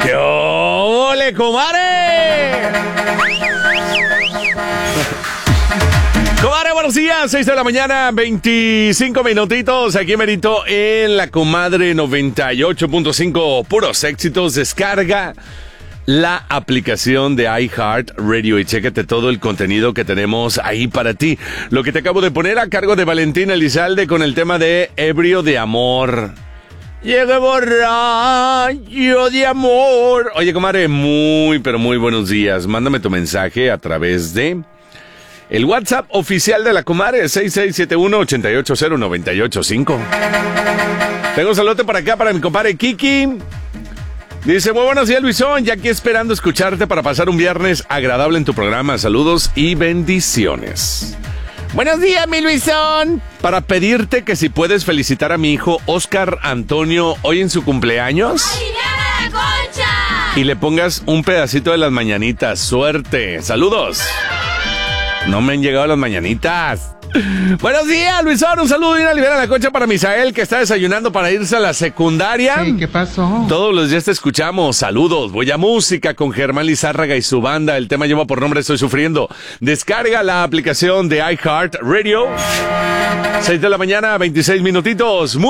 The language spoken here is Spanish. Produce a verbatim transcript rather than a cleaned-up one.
¡Qué ole, comadre! Comadre, buenos días, seis de la mañana, veinticinco minutitos, aquí merito en la Comadre noventa y ocho punto cinco, puros éxitos. Descarga la aplicación de iHeart Radio y chécate todo el contenido que tenemos ahí para ti. Lo que te acabo de poner a cargo de Valentín Elizalde con el tema de Ebrio de Amor. Llegué borracho de amor. Oye, comadre, muy, pero muy buenos días. Mándame tu mensaje a través de el WhatsApp oficial de la comadre, seis seis siete uno, ocho ocho cero, nueve ocho cinco. Tengo un saludo para acá para mi compadre Kiki. Dice, muy buenos días, Luisón, ya aquí esperando escucharte para pasar un viernes agradable en tu programa. Saludos y bendiciones. Buenos días, mi Luisón. Para pedirte que si puedes felicitar a mi hijo Oscar Antonio hoy en su cumpleaños. ¡Aliviana la concha! Y le pongas un pedacito de las mañanitas. Suerte. Saludos. No me han llegado las mañanitas. Buenos días, Luisón. Un saludo y una aliviana la concha para Misael, que está desayunando para irse a la secundaria. Sí, ¿qué pasó? Todos los días te escuchamos. Saludos. Voy a música con Germán Lizárraga y su banda. El tema lleva por nombre Estoy Sufriendo. Descarga la aplicación de iHeart Radio. seis de la mañana, veintiséis minutitos.